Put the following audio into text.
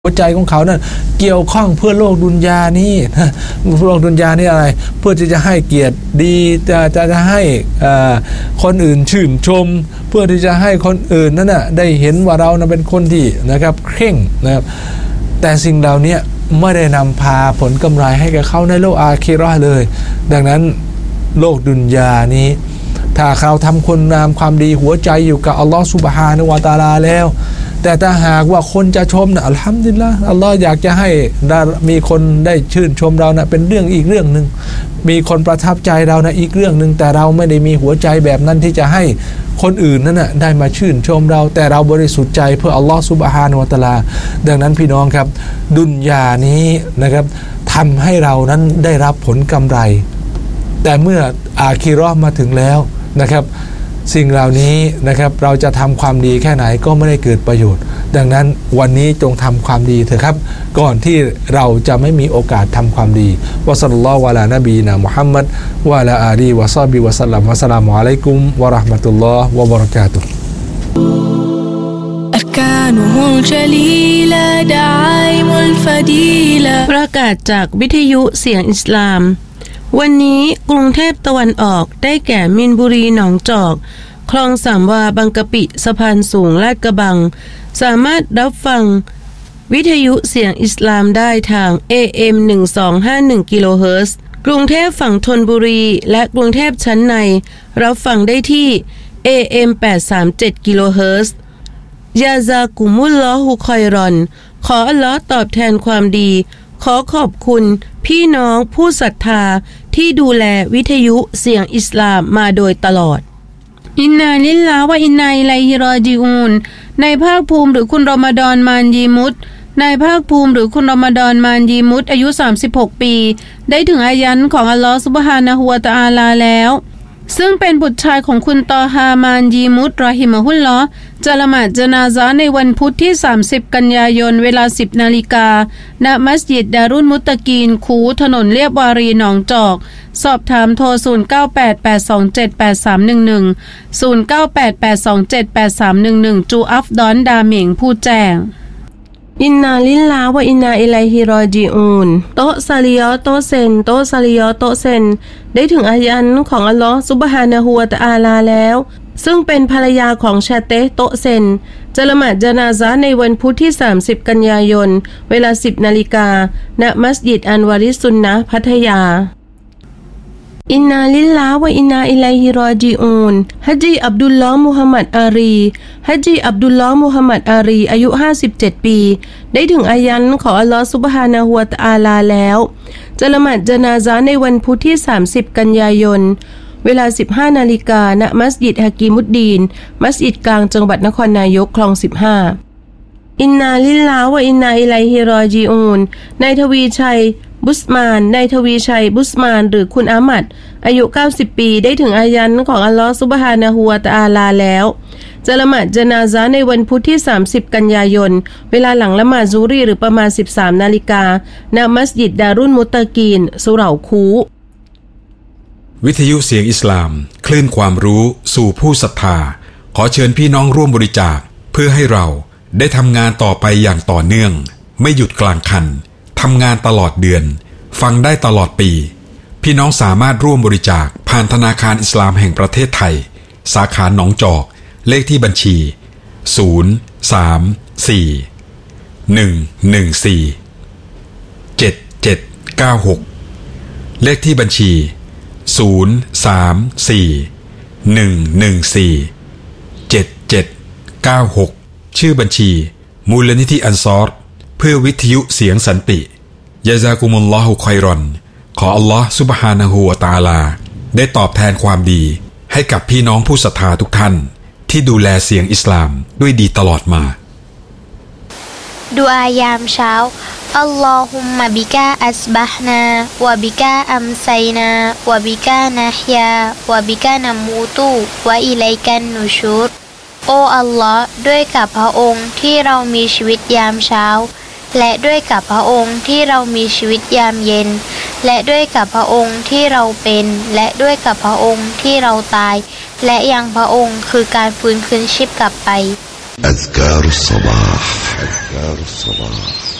หัวใจของเขานั้นเกี่ยวข้องเพื่อโลกดุนยานี้โลกดุนยานี่อะไรเพื่อที่จะให้เกียรติดีจะให้คนอื่นชื่นชมเพื่อที่จะให้คนอื่นนั้นน่ะได้เห็นว่าเรานะเป็นคนที่นะครับเคร่งนะครับแต่สิ่งเหล่านี้ไม่ได้นำพาผลกำไรให้กับเขาในโลกอาคิเราะห์เลยดังนั้นโลกดุนยานี้ถ้าเราทำคุณงามความดีหัวใจอยู่กับอัลลอฮฺซุบฮานะฮูวะตะอาลาแล้วแต่ถ้าหากว่าคนจะชมนะอัลฮัมดุลิลละห์อัลลอฮ์อยากจะให้มีคนได้ชื่นชมเรานะเป็นเรื่องอีกเรื่องนึงมีคนประทับใจเรานะอีกเรื่องนึงแต่เราไม่ได้มีหัวใจแบบนั้นที่จะให้คนอื่นนั้นนะได้มาชื่นชมเราแต่เราบริสุทธิ์ใจเพื่ออัลลอฮ์ซุบฮานะฮูวะตะอาลาดังนั้นพี่น้องครับดุนยานี้นะครับทำให้เรานั้นได้รับผลกำไรแต่เมื่ออาคิเราะห์มาถึงแล้วนะครับสิ่งเหล่านี้นะครับเราจะทำความดีแค่ไหนก็ไม่ได้เกิดประโยชน์ดังนั้นวันนี้จงทำความดีเถอะครับก่อนที่เราจะไม่มีโอกาสทำความดีวะศ็อลลัลลอฮุอะลานบีนะมุฮัมมัดวะอะลาอาลีวะศอฮบิวะซัลลัมวะสลามุอะลัยกุมวะเราะห์มะตุลลอฮ์วะบะเราะกาตุฮ์ประกาศจากวิทยุเสียงอิสลามวันนี้กรุงเทพตะวันออกได้แก่มินบุรีหนองจอกคลองสามวาบางกะปิสะพานสูงลาดกระบังสามารถรับฟังวิทยุเสียงอิสลามได้ทาง AM 1251 กิโลเฮิรตซ์กรุงเทพฝั่งธนบุรีและกรุงเทพชั้นในรับฟังได้ที่ AM 837 กิโลเฮิรตซ์ยาซากุมุลลอฮุคอยรอนขออัลเลาะห์ตอบแทนความดีขอขอบคุณพี่น้องผู้ศรัทธาที่ดูแลวิทยุเสียงอิสลามมาโดยตลอดอินนาลิลลาฮ์วะอินนาอิลัยฮิรอญิอูนนายภาคภูมิหรือคุณรอมฎอนมานยีมุตนายภาคภูมิหรือคุณรอมฎอนมานยีมุตอายุ36ปีได้ถึงอายันของอัลลอฮฺซุบฮานะฮูวะตะอาลาแล้วซึ่งเป็นบุตรชายของคุณตอฮามานยีมุตรอฮิมะฮุลลอฮ์จะละหมาดญะนาซะห์ในวันพุธที่30กันยายนเวลา 10 นาฬิกาณมัสยิดดารุลมุตตะกีนคูถนนเลียบวารีหนองจอกสอบถามโทร0988278311 0988278311จูอัฟดอนดาเหมิงผู้แจ้งอินนาลิลลาฮ์วะอินนาอิลัยฮิรอญิอูนโตซาลิยอโตเซนโตซาลิยอโตเซนได้ถึงอายันของอัลลอฮฺซุบฮานะฮูวะตะอาลาแล้วซึ่งเป็นภรรยาของชาเตโตเซนจะละหมาดญะนาซะห์ในวันพุธที่30กันยายนเวลา 10 นาฬิกาณมัสยิดอันวาริสุนนะห์พัทยาอินนาลิลลาฮ์วะอินนาอิลัยฮิรอญิอูนฮัจญีอับดุลลอฮ์มุฮัมมัดอารีฮัจญีอับดุลลอฮ์มุฮัมมัดอารีอายุ57ปีได้ถึงอายันของอัลลอฮฺซุบฮานะฮูวะตะอาลาแล้วจะละหมาดญะนาซะห์ในวันพุธที่30กันยายนเวลา 15 นาฬิกาณมัสยิดฮะกีมุดดีนมัสยิดกลางจังหวัดนครนายกคลอง 15อินนาลิลลาฮ์วะอินนาอิลัยฮิรอญิอูนนายทวีชัยบุสมานนายทวีชัยบุสมานหรือคุณอามัดอายุ90ปีได้ถึงอายันของอัลลอฮฺซุบฮานะฮูวะตะอาลาแล้วจะละหมาดญะนาซะห์ในวันพุธที่30กันยายนเวลาหลังละหมาดซุฮรีหรือประมาณ 13 นาฬิกาณมัสยิดดารุลมุตตะกีนสุเหร่าคูวิทยุเสียงอิสลามคลื่นความรู้สู่ผู้ศรัทธาขอเชิญพี่น้องร่วมบริจาคเพื่อให้เราได้ทำงานต่อไปอย่างต่อเนื่องไม่หยุดกลางคันทำงานตลอดเดือนฟังได้ตลอดปีพี่น้องสามารถร่วมบริจาคผ่านธนาคารอิสลามแห่งประเทศไทยสาขาหนองจอกเลขที่บัญชี034-114-7796เลขที่บัญชี034-114-7796ชื่อบัญชีมูลนิธิอันซอรเพื่อวิทยุเสียงสันติยะซากุมุลลอฮุคอยรอนขออัลลอฮฺซุบฮานะฮูวะตะอาลาได้ตอบแทนความดีให้กับพี่น้องผู้ศรัทธาทุกท่านที่ดูแลเสียงอิสลามด้วยดีตลอดมาดุอายามเช้าอัลลอฮุมมะบิกาอัสบะฮ์นาวะบิกาอัมไซนาวะบิกานะฮยาวะบิกานะมูตุวะอิลัยกันนุชูรโออัลลอฮ์ด้วยกับพระองค์ที่เรามีชีวิตยามเช้าและด้วยกับพระองค์ที่เรามีชีวิตยามเย็นและด้วยกับพระองค์ที่เราเป็นและด้วยกับพระองค์ที่เราตายและยังพระองค์คือการฟื้นคืนชีพกลับไป أذكار الصباح